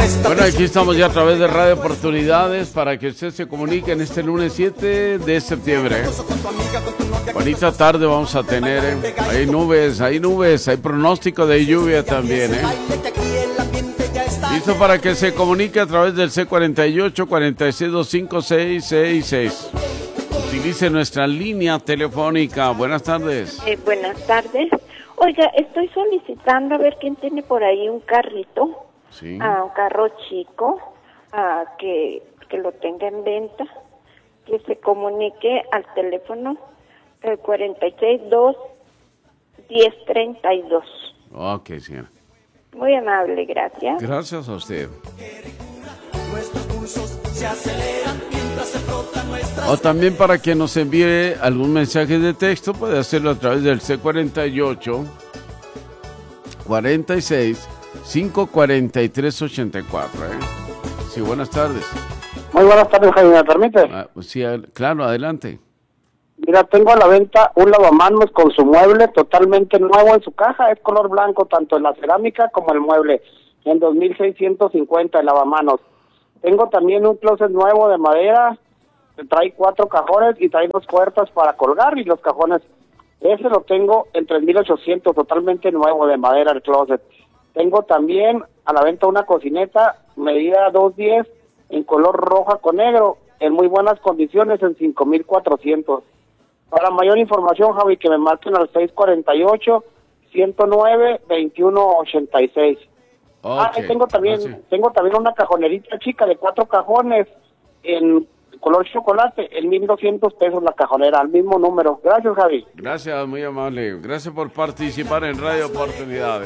Bueno, aquí estamos ya a través de Radio Oportunidades para que usted se comunique en este lunes 7 de septiembre. Bonita tarde vamos a tener, Hay nubes, hay pronóstico de lluvia también, Listo para que se comunique a través del C48-4625-666. Utilice nuestra línea telefónica. Buenas tardes. Buenas tardes. Oiga, estoy solicitando a ver quién tiene por ahí un carrito, sí. Un carro chico, que lo tenga en venta, que se comunique al teléfono 462-1032. Ok, señora. Muy amable, gracias. Gracias a usted. O también para que nos envíe algún mensaje de texto, puede hacerlo a través del C48 46 543 84. Sí, buenas tardes. Muy buenas tardes, Jaime, ¿me permite? Sí, claro, adelante. Mira, tengo a la venta un lavamanos con su mueble totalmente nuevo en su caja, es color blanco, tanto en la cerámica como el mueble, en 2,650 el lavamanos. Tengo también un closet nuevo de madera, que trae 4 cajones y trae 2 puertas para colgar y los cajones. Ese lo tengo en 3,800, totalmente nuevo de madera el closet. Tengo también a la venta una cocineta, medida 2,10, en color roja con negro, en muy buenas condiciones, en 5,400. Para mayor información, Javi, que me marquen al 648-109-2186. Okay. Tengo también una cajonerita chica de 4 cajones en color chocolate, en 1,200 pesos la cajonera, al mismo número. Gracias, Javi. Gracias, muy amable. Gracias por participar en Radio Oportunidades.